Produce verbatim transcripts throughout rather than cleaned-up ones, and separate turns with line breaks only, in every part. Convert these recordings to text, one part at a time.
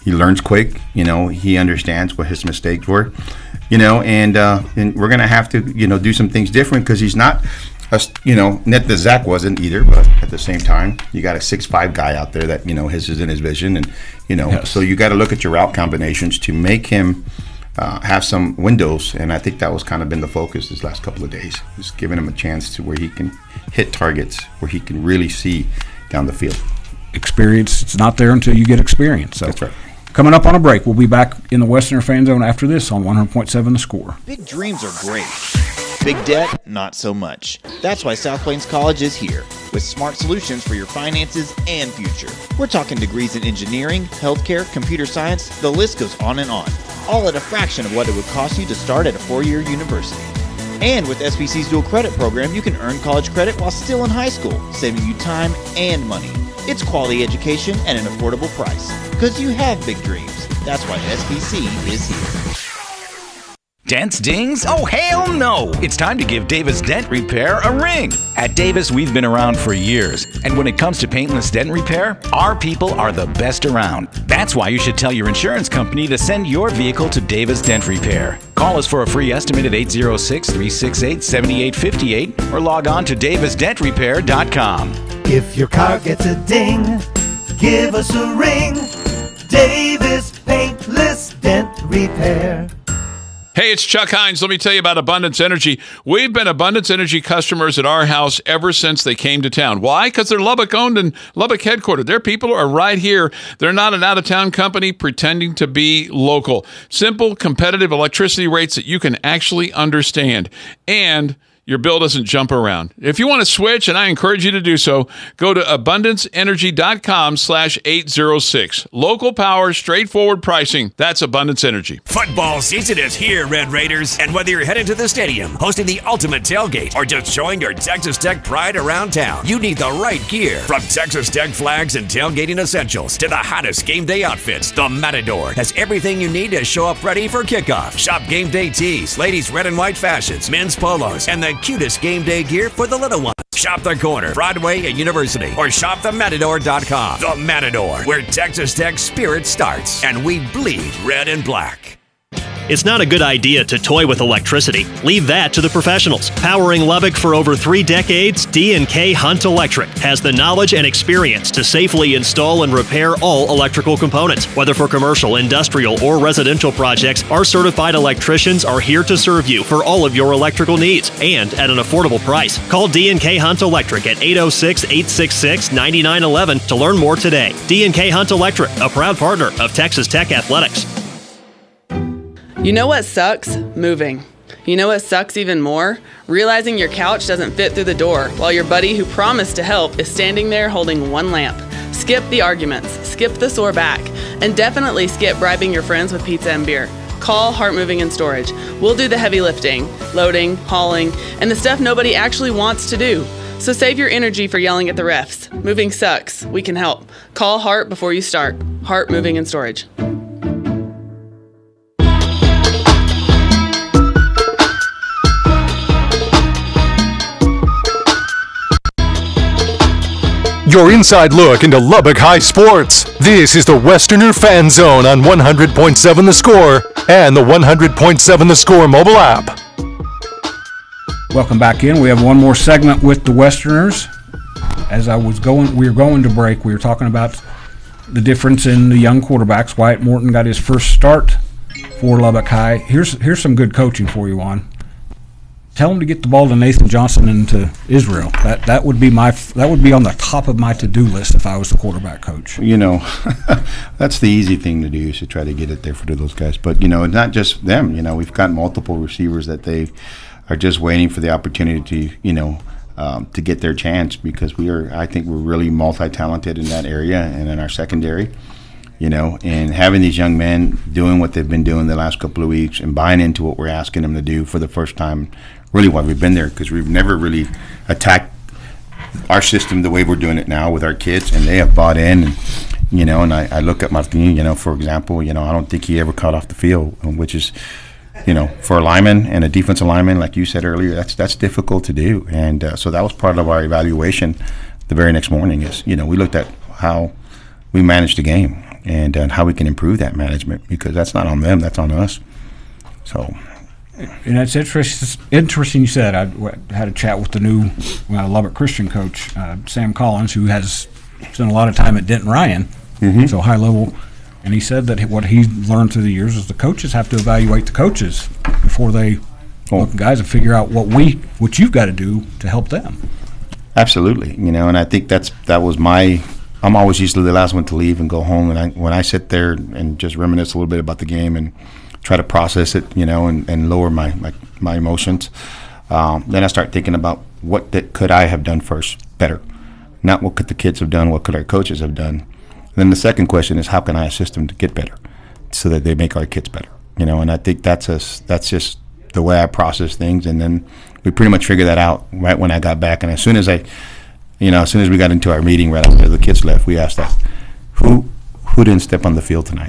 he learns quick. You know, he understands what his mistakes were. You know, and uh, and we're gonna have to you know do some things different because he's not. You know, not that Zach wasn't either, but at the same time, you got a six five guy out there that, you know, his is in his vision. And, you know, yes. so you got to look at your route combinations to make him uh, have some windows. And I think that was kind of been the focus this last couple of days, just giving him a chance to where he can hit targets, where he can really see down the field.
Experience, it's not there until you get experience. So.
That's right.
Coming up on a break, we'll be back in the Westerner Fan Zone after this on one hundred point seven The Score.
Big dreams are great. Big debt, not so much. That's why South Plains College is here, with smart solutions for your finances and future. We're talking degrees in engineering, healthcare, computer science, the list goes on and on, all at a fraction of what it would cost you to start at a four-year university. And with S B C's dual credit program, you can earn college credit while still in high school, saving you time and money. It's quality education at an affordable price, because you have big dreams. That's why S B C is here.
Dents, dings? Oh, hell no! It's time to give Davis Dent Repair a ring. At Davis, we've been around for years, and when it comes to paintless dent repair, our people are the best around. That's why you should tell your insurance company to send your vehicle to Davis Dent Repair. Call us for a free estimate at eight oh six, three six eight, seven eight five eight or log on to davis dent repair dot com.
If your car gets a ding, give us a ring. Davis Paintless Dent Repair.
Hey, it's Chuck Hines. Let me tell you about Abundance Energy. We've been Abundance Energy customers at our house ever since they came to town. Why? Because they're Lubbock-owned and Lubbock headquartered. Their people are right here. They're not an out-of-town company pretending to be local. Simple, competitive electricity rates that you can actually understand. And your bill doesn't jump around. If you want to switch, and I encourage you to do so, go to abundance energy dot com slash eight oh six. Local power, straightforward pricing. That's Abundance Energy.
Football season is here, Red Raiders. And whether you're headed to the stadium, hosting the ultimate tailgate, or just showing your Texas Tech pride around town, you need the right gear. From Texas Tech flags and tailgating essentials to the hottest game day outfits, the Matador has everything you need to show up ready for kickoff. Shop game day tees, ladies' red and white fashions, men's polos, and the cutest game day gear for the little ones. Shop the corner, Broadway and University, or shop the matador dot com. The Matador, where Texas Tech spirit starts, and we bleed red and black.
It's not a good idea to toy with electricity. Leave that to the professionals. Powering Lubbock for over three decades, D and K Hunt Electric has the knowledge and experience to safely install and repair all electrical components. Whether for commercial, industrial, or residential projects, our certified electricians are here to serve you for all of your electrical needs and at an affordable price. Call D and K Hunt Electric at eight oh six, eight six six, nine nine one one to learn more today. D and K Hunt Electric, a proud partner of Texas Tech Athletics.
You know what sucks? Moving. You know what sucks even more? Realizing your couch doesn't fit through the door while your buddy who promised to help is standing there holding one lamp. Skip the arguments, skip the sore back, and definitely skip bribing your friends with pizza and beer. Call Hart Moving and Storage. We'll do the heavy lifting, loading, hauling, and the stuff nobody actually wants to do. So save your energy for yelling at the refs. Moving sucks. We can help. Call Hart before you start. Hart Moving and Storage.
Your inside look into Lubbock High sports. This is the Westerner Fan Zone on one hundred point seven The Score and the one hundred point seven The Score mobile app.
Welcome back in. We have one more segment with the Westerners. As I was going, we were going to break. We were talking about the difference in the young quarterbacks. Wyatt Morton got his first start for Lubbock High. Here's here's some good coaching for you, Juan. Tell him to get the ball to Nathan Johnson and to Israel. That that would be my that would be on the top of my to-do list if I was the quarterback coach.
You know, that's the easy thing to do, is to try to get it there for those guys. But, you know, it's not just them. You know, we've got multiple receivers that they are just waiting for the opportunity to, you know, um, to get their chance, because we are, I think we're really multi-talented in that area and in our secondary. You know, and having these young men doing what they've been doing the last couple of weeks and buying into what we're asking them to do for the first time, really while we've been there, because we've never really attacked our system the way we're doing it now with our kids, and they have bought in. And, you know, and I, I look at Martin, you know, for example, you know, I don't think he ever caught off the field, which is, you know, for a lineman and a defensive lineman, like you said earlier, that's that's difficult to do. And uh, so that was part of our evaluation the very next morning is, you know, we looked at how we managed the game. and, and how we can improve that management, because that's not on them, that's on us. So.
And it's interest, interesting you said. I w- had a chat with the new uh, Lubbock Christian coach, uh, Sam Collins, who has spent a lot of time at Denton Ryan,
Mm-hmm.
so high level. And he said that what he's learned through the years is the coaches have to evaluate the coaches before they
Oh.
look at guys and figure out what we, what you've got to do to help them.
Absolutely, you know, and I think that's that was my. I'm always usually the last one to leave and go home, and I, when I sit there and just reminisce a little bit about the game and try to process it, you know, and, and lower my my, my emotions, um, then I start thinking about what that could I have done first better, not what could the kids have done, what could our coaches have done. And then the second question is how can I assist them to get better, so that they make our kids better, you know, and I think that's us. That's just the way I process things, and then we pretty much figured that out right when I got back. And as soon as I, you know, as soon as we got into our meeting right after the kids left, we asked us, who who didn't step on the field tonight?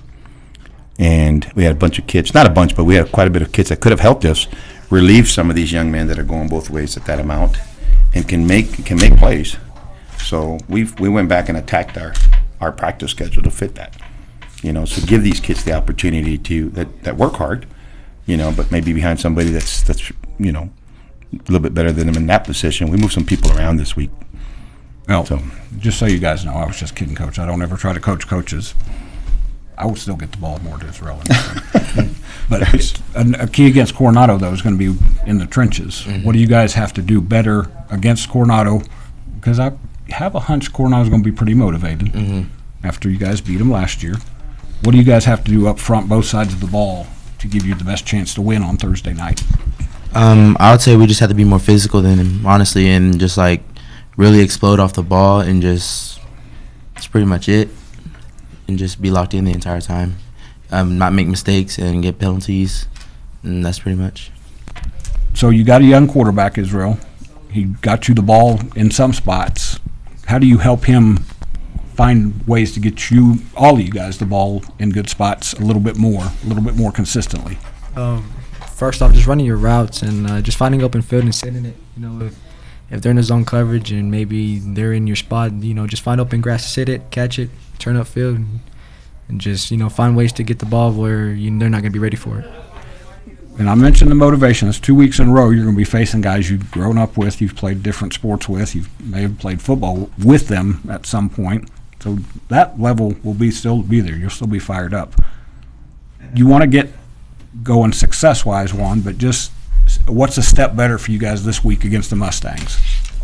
And we had a bunch of kids, not a bunch, but we had quite a bit of kids that could have helped us relieve some of these young men that are going both ways at that amount and can make can make plays. So we we went back and attacked our, our practice schedule to fit that, you know, so give these kids the opportunity to that, that work hard, you know, but maybe behind somebody that's, that's you know, a little bit better than them in that position. We moved some people around this week.
Well,
So-
just so you guys know, I was just kidding, Coach. I don't ever try to coach coaches. I would still get the ball more to Israel. But a, a key against Coronado, though, is going to be in the trenches. What do you guys have to do better against Coronado? Because I have a hunch Coronado's going to be pretty motivated after you guys beat them last year. What do you guys have to do up front, both sides of the ball, to give you the best chance to win on Thursday night?
Um, I would say we just have to be more physical than him, honestly, and just like really explode off the ball, and just that's pretty much it, and just be locked in the entire time, um, not make mistakes and get penalties, and that's pretty much.
So you got a young quarterback, Israel. He got you the ball in some spots. How do you help him find ways to get you, all of you guys, the ball in good spots a little bit more, a little bit more consistently?
Um, first off, just running your routes and uh, just finding open field and sitting it. You know, if, if they're in a zone coverage and maybe they're in your spot, you know, just find open grass, sit it, catch it, turn up field, and, and just, you know, find ways to get the ball where you, they're not going to be ready for it.
And I mentioned the motivation. It's two weeks in a row you're going to be facing guys you've grown up with, you've played different sports with, you may have played football with them at some point. So that level will be still be there. You'll still be fired up. You want to get going success-wise, Juan, but just what's a step better for you guys this week against the Mustangs?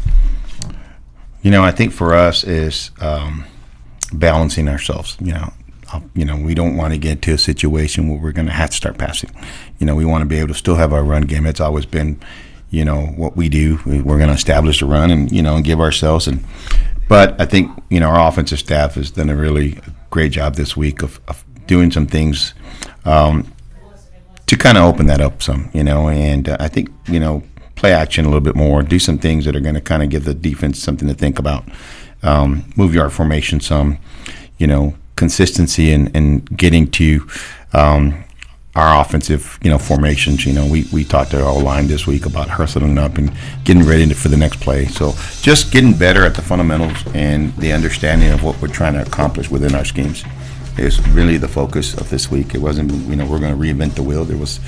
You know, I think for us is um, balancing ourselves. You know, uh, you know, we don't want to get to a situation where we're going to have to start passing. You know, we want to be able to still have our run game. It's always been, you know, what we do. We, we're going to establish a run and, you know, and give ourselves. And but I think, you know, our offensive staff has done a really great job this week of, of doing some things um, to kind of open that up some, you know, and uh, I think, you know, play action a little bit more, do some things that are going to kind of give the defense something to think about, um, move your formation some, you know, consistency and in, in getting to um, our offensive, you know, formations. You know, we, we talked to our line this week about hustling up and getting ready to, for the next play. So just getting better at the fundamentals and the understanding of what we're trying to accomplish within our schemes is really the focus of this week. It wasn't, you know, we're going to reinvent the wheel. There was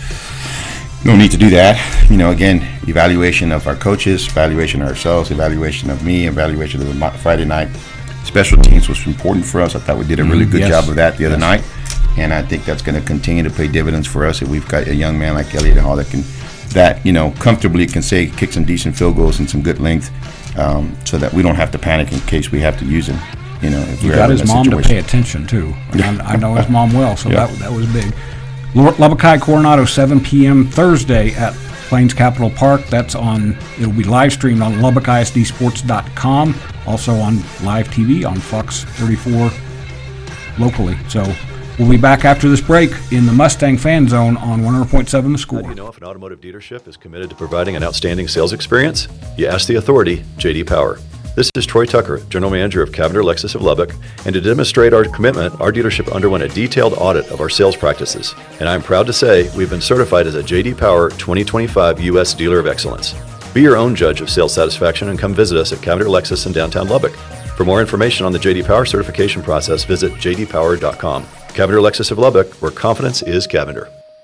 no need to do that. You know, again, evaluation of our coaches, evaluation of ourselves, evaluation of me, evaluation of the mo- Friday night. Special teams was important for us. I thought we did a really
Mm,
good
yes.
job of that the other
Yes.
night. And I think that's going to continue to pay dividends for us. If we've got a young man like Elliot Hall that can, that, you know, comfortably can say, kick some decent field goals and some good length, um, so that we don't have to panic in case we have to use him. You know, if
You
we're
got
ever in
his
that
mom to
situation.
pay attention, too. And I, I know his mom well, so
Yeah.
that, that was big. Lor- Lubbock High Coronado, seven p.m. Thursday at Plains Capital Park. That's on, it'll be live streamed on Lubbock I S D sports dot com, also on live T V on Fox thirty-four locally. So we'll be back after this break in the Mustang Fan Zone on one hundred point seven The Score.
How do you know if an automotive dealership is committed to providing an outstanding sales experience? You ask the authority, J D Power. This is Troy Tucker, General Manager of Cavender Lexus of Lubbock, and to demonstrate our commitment, our dealership underwent a detailed audit of our sales practices. And I'm proud to say we've been certified as a J D Power twenty twenty-five U S Dealer of Excellence. Be your own judge of sales satisfaction and come visit us at Cavender Lexus in downtown Lubbock. For more information on the J D Power certification process, visit j d power dot com. Cavender Lexus of Lubbock, where confidence is Cavender.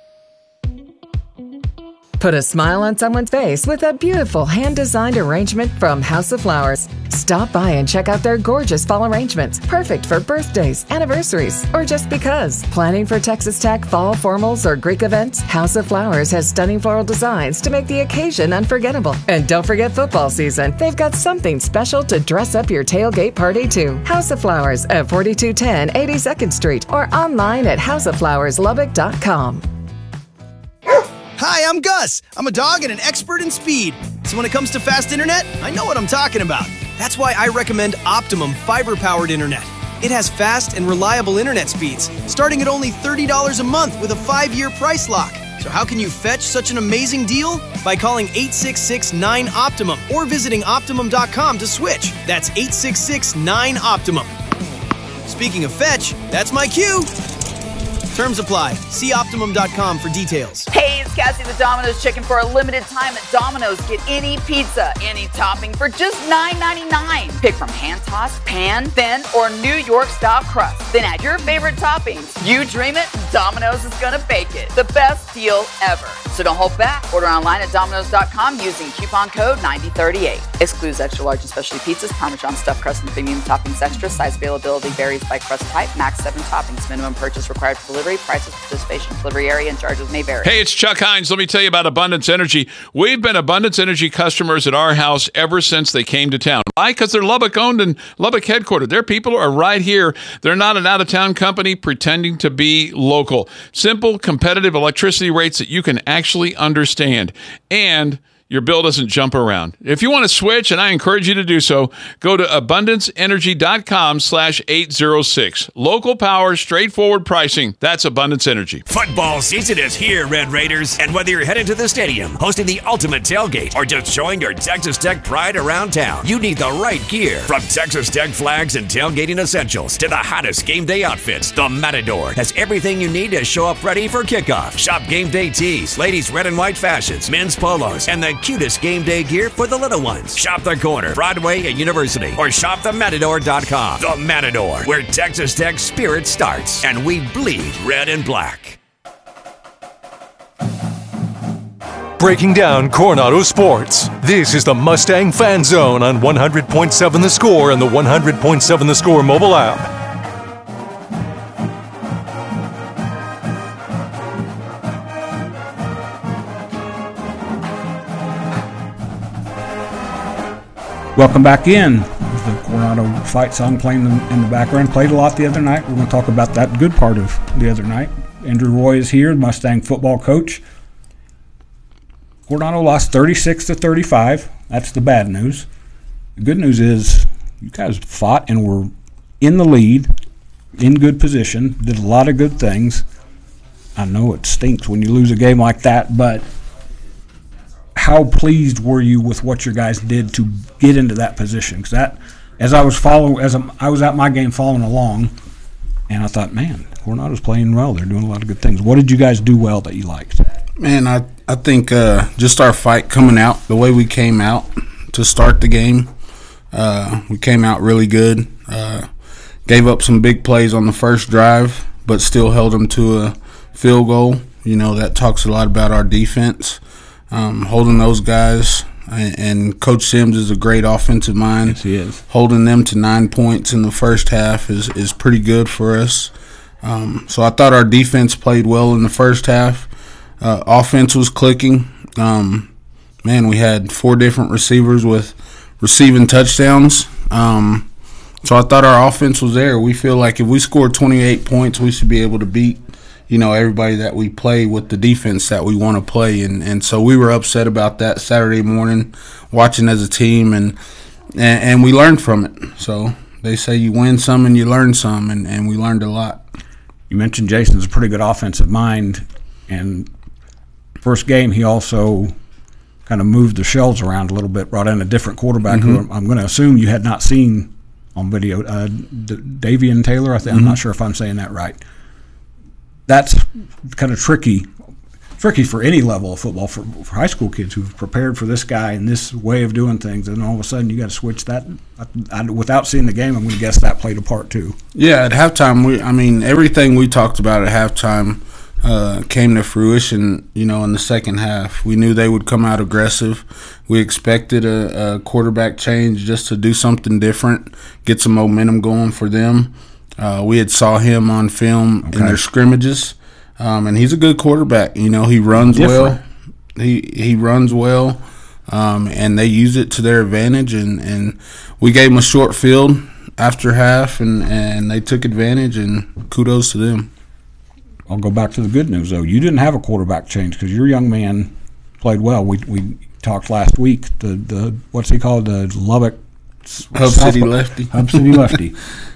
Put a smile on someone's face with a beautiful hand-designed arrangement from House of Flowers. Stop by and check out their gorgeous fall arrangements, perfect for birthdays, anniversaries, or just because. Planning for Texas Tech fall formals or Greek events? House of Flowers has stunning floral designs to make the occasion unforgettable. And don't forget football season. They've got something special to dress up your tailgate party too. House of Flowers at forty-two ten eighty-second Street or online at house of flowers lubbock dot com.
Hi, I'm Gus. I'm a dog and an expert in speed. So when it comes to fast internet, I know what I'm talking about. That's why I recommend Optimum fiber-powered internet. It has fast and reliable internet speeds, starting at only thirty dollars a month with a five-year price lock. So how can you fetch such an amazing deal? By calling eight six six nine Optimum or visiting optimum dot com to switch. That's eight six six nine Optimum. Speaking of fetch, that's my cue. Terms apply. See optimum dot com for details.
Hey, it's Cassie the Domino's Chicken. For a limited time at Domino's, get any pizza, any topping for just nine ninety-nine. Pick from hand tossed, pan, thin, or New York style crust. Then add your favorite toppings. You dream it, Domino's is gonna bake it. The best deal ever. So don't hold back. Order online at domino's dot com using coupon code ninety thirty-eight. Excludes extra large and specialty pizzas, Parmesan stuffed crust, and premium toppings extra. Size availability varies by crust type. Max seven toppings. Minimum purchase required for delivery. Prices, participation, delivery area, and charges may vary.
Hey, it's Chuck Hines. Let me tell you about Abundance Energy. We've been Abundance Energy customers at our house ever since they came to town. Why? Because they're Lubbock owned and Lubbock headquartered. Their people are right here. They're not an out-of-town company pretending to be local. Simple, competitive electricity rates that you can actually understand. And your bill doesn't jump around. If you want to switch, and I encourage you to do so, go to abundance energy dot com slash eight oh six. Local power, straightforward pricing. That's Abundance Energy.
Football season is here, Red Raiders. And whether you're headed to the stadium, hosting the ultimate tailgate, or just showing your Texas Tech pride around town, you need the right gear. From Texas Tech flags and tailgating essentials to the hottest game day outfits, the Matador has everything you need to show up ready for kickoff. Shop game day tees, ladies' red and white fashions, men's polos, and the cutest game day gear for the little ones. Shop the corner, Broadway and University, or shop the matador dot com. The Matador, where Texas Tech spirit starts, and we bleed red and black.
Breaking down Coronado sports. This is the Mustang Fan Zone on one hundred point seven The Score and the one hundred point seven The Score mobile app.
Welcome back in. The Coronado fight song playing in the background. Played a lot the other night. We're going to talk about that good part of the other night. Andrew Roy is here, Mustang football coach. Coronado lost thirty-six to thirty-five. That's the bad news. The good news is you guys fought and were in the lead, in good position, did a lot of good things. I know it stinks when you lose a game like that, but how pleased were you with what your guys did to get into that position? Because that, as I was following, as I'm, I was at my game following along, and I thought, man, Coronado's playing well. They're doing a lot of good things. What did you guys do well that you liked?
Man, I I think uh, just our fight coming out, the way we came out to start the game, uh, we came out really good. Uh, gave up some big plays on the first drive, but still held them to a field goal. You know, that talks a lot about our defense. Um, holding those guys, and, and Coach Sims is a great offensive mind.
Yes, he is.
Holding them to nine points in the first half is, is pretty good for us. Um, so I thought our defense played well in the first half. Uh, offense was clicking. Um, man, we had four different receivers with receiving touchdowns. Um, so I thought our offense was there. We feel like if we score twenty-eight points, we should be able to beat you know, everybody that we play with the defense that we want to play. And, and so we were upset about that Saturday morning, watching as a team, and, and and we learned from it. So they say you win some and you learn some, and, and we learned a lot.
You mentioned Jason's a pretty good offensive mind, and first game he also kind of moved the shells around a little bit, brought in a different quarterback mm-hmm. who I'm going to assume you had not seen on video, uh, D- Davian Taylor, I think. Mm-hmm. I'm not sure if I'm saying that right. That's kind of tricky. tricky for any level of football, for, for high school kids who've prepared for this guy and this way of doing things, and all of a sudden you got to switch that. I, I, without seeing the game, I'm going to guess that played a part too.
Yeah, at halftime, we I mean everything we talked about at halftime uh, came to fruition. You know, in the second half, we knew they would come out aggressive. We expected a, a quarterback change just to do something different, get some momentum going for them. Uh, we had saw him on film okay. in their scrimmages. Um, and he's a good quarterback. You know, he runs
Different.
well. He he runs well, um, and they use it to their advantage. And, and we gave them a short field after half, and, and they took advantage, and kudos to them.
I'll go back to the good news, though. You didn't have a quarterback change because your young man played well. We we talked last week, the, the what's he called, the Lubbock
Hub City Lefty.
Hub City Lefty.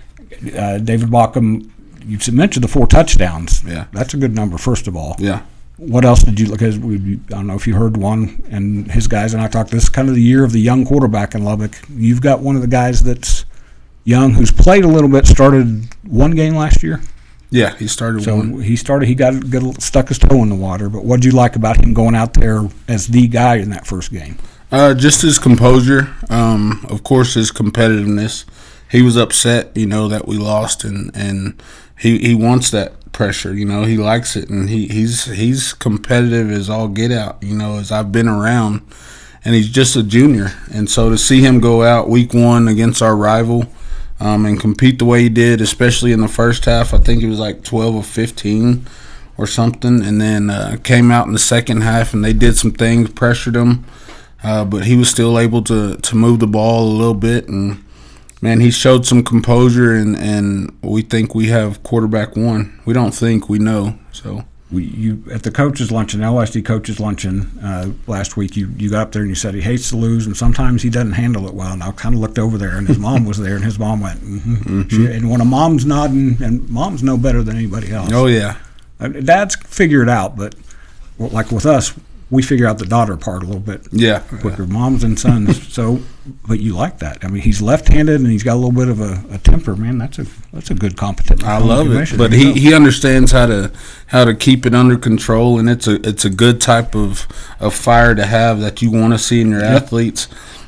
uh, David Bockham. You mentioned the four touchdowns.
Yeah,
that's a good number. First of all,
yeah.
What else did you look at? We, I don't know if you heard one, and his guys and I talked. This is kind of the year of the young quarterback in Lubbock. You've got one of the guys that's young, who's played a little bit. Started one game last year.
Yeah, he started
so
one.
he started. He got, got stuck his toe in the water. But what did you like about him going out there as the guy in that first game?
Uh, just his composure. Um, of course, his competitiveness. He was upset, you know, that we lost, and and. He he wants that pressure, you know. He likes it, and he, he's he's competitive as all get out, you know. As I've been around, and he's just a junior, and so to see him go out week one against our rival, um, and compete the way he did, especially in the first half, I think it was like twelve or fifteen or something, and then uh, came out in the second half, and they did some things, pressured him, uh, but he was still able to to move the ball a little bit, and. Man, he showed some composure, and, and we think we have quarterback one. We don't think, we know. So
we, you at the coaches' luncheon, L S D coaches' luncheon uh, last week, you, you got up there and you said he hates to lose, and sometimes he doesn't handle it well. And I kind of looked over there, and his mom was there, and his mom went, mm-hmm. Mm-hmm. She, and when a mom's nodding, and moms know better than anybody else.
Oh, yeah.
Uh, dads figure it out, but like with us, we figure out the daughter part a little bit
yeah,
quicker. Yeah. Moms and sons. So, but you like that. I mean, he's left-handed and he's got a little bit of a, a temper. Man, that's a that's a good competent.
I love it. But he, he understands how to how to keep it under control, and it's a it's a good type of, of fire to have that you want to see in your yeah. athletes.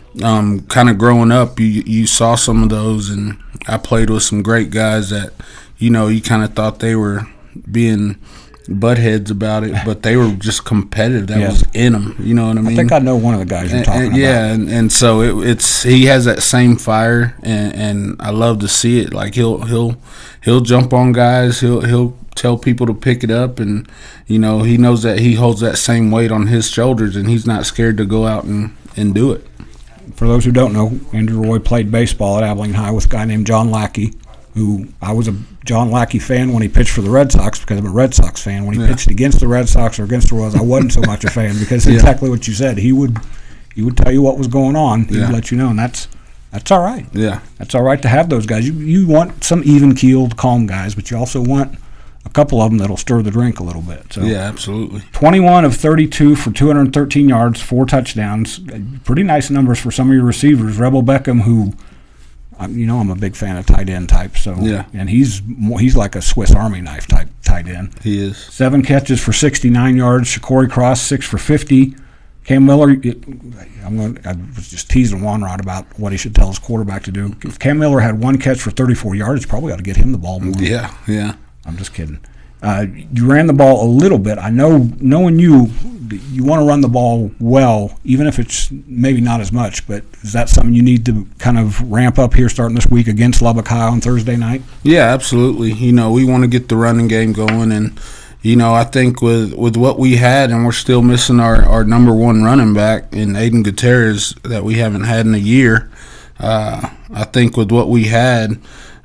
Um, kind of growing up, you you saw some of those, and I played with some great guys that, you know, you kind of thought they were being butt heads about it, but they were just competitive. That yeah. was in them. You know what I mean?
I think I know one of the guys you're
and,
talking
and,
about.
Yeah, and, and so it, it's he has that same fire, and, and I love to see it. Like he'll he'll he'll jump on guys. He'll he'll tell people to pick it up, and you know he knows that he holds that same weight on his shoulders, and he's not scared to go out and, and do it.
For those who don't know, Andrew Roy played baseball at Abilene High with a guy named John Lackey, who I was a John Lackey fan when he pitched for the Red Sox because I'm a Red Sox fan. When he yeah. pitched against the Red Sox or against the Royals, I wasn't so much a fan because yeah. exactly what you said. He would he would tell you what was going on. He
yeah.
would let you know, and that's that's all right.
Yeah,
that's all right to have those guys. You you want some even-keeled, calm guys, but you also want a couple of them that'll stir the drink a little bit. So
yeah, absolutely.
twenty-one of thirty-two for two hundred thirteen yards, four touchdowns. Pretty nice numbers for some of your receivers. Rebel Beckham, who – you know, I'm a big fan of tight end type. So
yeah,
and he's he's like a Swiss Army knife type tight end.
He is. Seven
catches for sixty-nine yards. Shakori Cross six for fifty. Cam Miller, it, I'm going. I was just teasing Wanrod about what he should tell his quarterback to do. If Cam Miller had one catch for thirty-four yards, probably ought to get him the ball more.
Yeah, yeah.
I'm just kidding. Uh, you ran the ball a little bit. I know, knowing you, you want to run the ball well, even if it's maybe not as much. But is that something you need to kind of ramp up here starting this week against Lubbock High on Thursday night?
Yeah, absolutely. You know, we want to get the running game going, and you know, I think with with what we had, and we're still missing our, our number one running back in Aiden Gutierrez that we haven't had in a year. Uh, I think with what we had.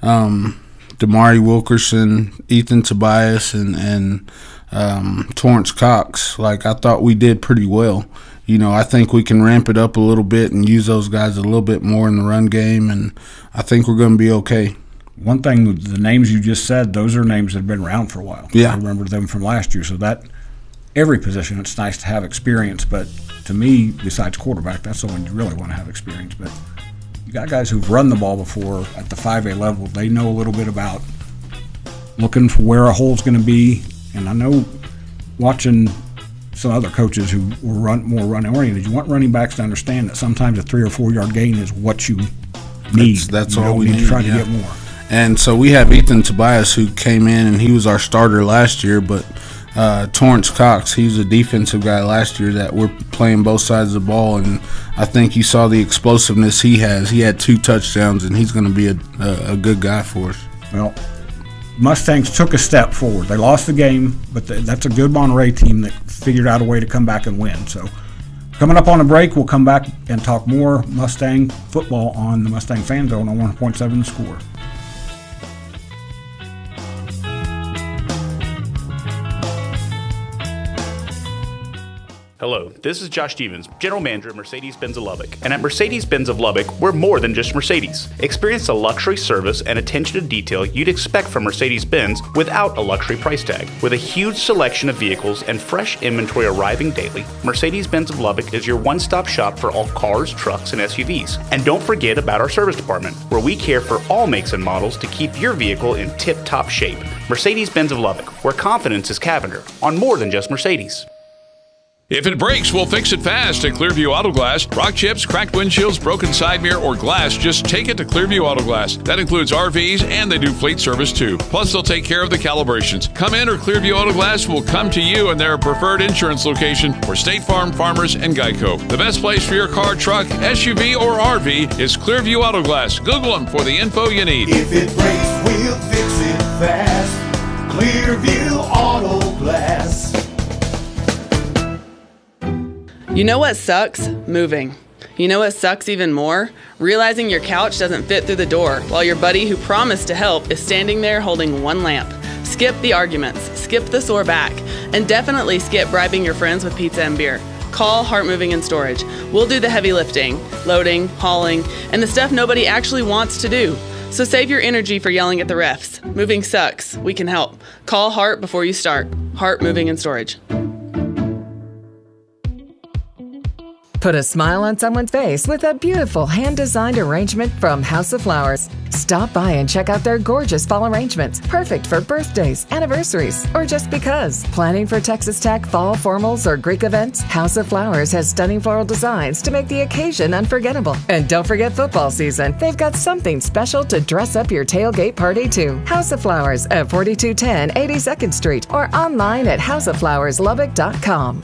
Um, Damari Wilkerson, Ethan Tobias, and and um, Torrance Cox. Like I thought we did pretty well. You know, I think we can ramp it up a little bit and use those guys a little bit more in the run game, and I think we're going to be okay.
One thing, the names you just said, those are names that have been around for a while.
Yeah,
I remember them from last year. So that every position, it's nice to have experience. But to me, besides quarterback, that's the one you really want to have experience. But you got guys who've run the ball before at the five A level. They know a little bit about looking for where a hole's going to be. And I know watching some other coaches who were run more run oriented. You want running backs to understand that sometimes a three or four yard gain is what you need.
That's, that's
you
all
don't
we
need
need.
to try
yeah.
to get more.
And so we have Ethan Tobias, who came in and he was our starter last year, but uh, Torrance Cox, he's a defensive guy last year that we're playing both sides of the ball, and I think you saw the explosiveness he has. He had two touchdowns, and he's going to be a, a, a good guy for us.
Well, Mustangs took a step forward. They lost the game, but the, that's a good Monterey team that figured out a way to come back and win. So coming up on a break, we'll come back and talk more Mustang football on the Mustang Fan Zone on one point seven The Score.
Hello, this is Josh Stevens, General Manager at Mercedes-Benz of Lubbock. And at Mercedes-Benz of Lubbock, we're more than just Mercedes. Experience the luxury service and attention to detail you'd expect from Mercedes-Benz without a luxury price tag. With a huge selection of vehicles and fresh inventory arriving daily, Mercedes-Benz of Lubbock is your one-stop shop for all cars, trucks, and S U Vs. And don't forget about our service department, where we care for all makes and models to keep your vehicle in tip-top shape. Mercedes-Benz of Lubbock, where confidence is Cavender, on more than just Mercedes.
If it breaks, we'll fix it fast at Clearview Auto Glass. Rock chips, cracked windshields, broken side mirror, or glass, just take it to Clearview Auto Glass. That includes R Vs, and they do fleet service too. Plus, they'll take care of the calibrations. Come in, or Clearview Auto Glass will come to you in their preferred insurance location for State Farm, Farmers, and Geico. The best place for your car, truck, S U V, or R V is Clearview Auto Glass. Google them for the info you need.
If it breaks, we'll fix it fast. Clearview Auto Glass.
You know what sucks? Moving. You know what sucks even more? Realizing your couch doesn't fit through the door while your buddy who promised to help is standing there holding one lamp. Skip the arguments, skip the sore back, and definitely skip bribing your friends with pizza and beer. Call Hart Moving and Storage. We'll do the heavy lifting, loading, hauling, and the stuff nobody actually wants to do. So save your energy for yelling at the refs. Moving sucks. We can help. Call Hart before you start. Hart Moving and Storage.
Put a smile on someone's face with a beautiful hand-designed arrangement from House of Flowers. Stop by and check out their gorgeous fall arrangements, perfect for birthdays, anniversaries, or just because. Planning for Texas Tech fall formals or Greek events? House of Flowers has stunning floral designs to make the occasion unforgettable. And don't forget football season. They've got something special to dress up your tailgate party too. House of Flowers at forty-two ten eighty-second Street or online at house of flowers lubbock dot com.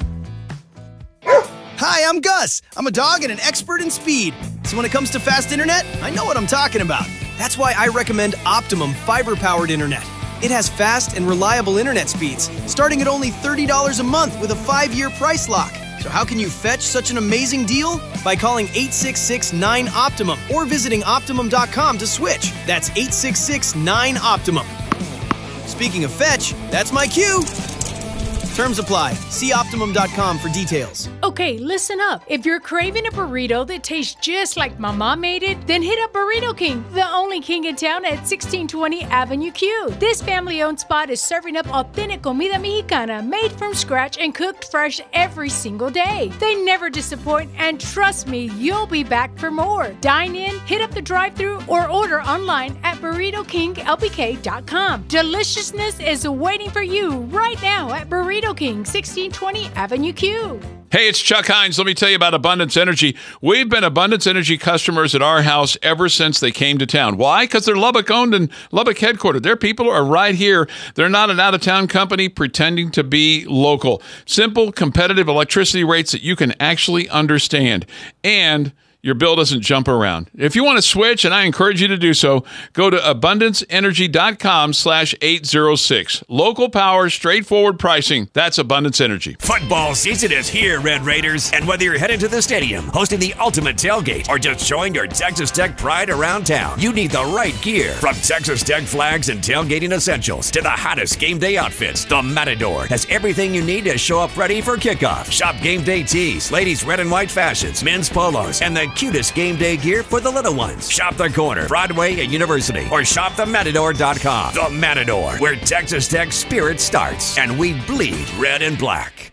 Hi, I'm Gus. I'm a dog and an expert in speed. So when it comes to fast internet, I know what I'm talking about. That's why I recommend Optimum fiber-powered internet. It has fast and reliable internet speeds, starting at only thirty dollars a month with a five-year price lock. So how can you fetch such an amazing deal? By calling eight six six nine Optimum or visiting optimum dot com to switch. That's eight six six nine Optimum. Speaking of fetch, that's my cue. Terms apply. See optimum dot com for details.
Okay, listen up. If you're craving a burrito that tastes just like my mom made it, then hit up Burrito King, the only king in town at sixteen twenty Avenue Q. This family-owned spot is serving up authentic comida mexicana made from scratch and cooked fresh every single day. They never disappoint, and trust me, you'll be back for more. Dine in, hit up the drive-thru, or order online at burrito king l b k dot com. Deliciousness is waiting for you right now at Burrito King, sixteen twenty Avenue Q.
Hey, it's Chuck Hines. Let me tell you about Abundance Energy. We've been Abundance Energy customers at our house ever since they came to town. Why? Because they're Lubbock owned and Lubbock headquartered. Their people are right here. They're not an out-of-town company pretending to be local. Simple, competitive electricity rates that you can actually understand. And your bill doesn't jump around. If you want to switch, and I encourage you to do so, go to abundance energy dot com slash eight oh six. Local power, straightforward pricing. That's Abundance Energy.
Football season is here, Red Raiders. And whether you're headed to the stadium, hosting the ultimate tailgate, or just showing your Texas Tech pride around town, you need the right gear. From Texas Tech flags and tailgating essentials to the hottest game day outfits, the Matador has everything you need to show up ready for kickoff. Shop game day tees, ladies' red and white fashions, men's polos, and the cutest game day gear for the little ones. Shop the corner, Broadway and University, or shop the matador dot com. The Matador, where Texas Tech spirit starts, and we bleed red and black.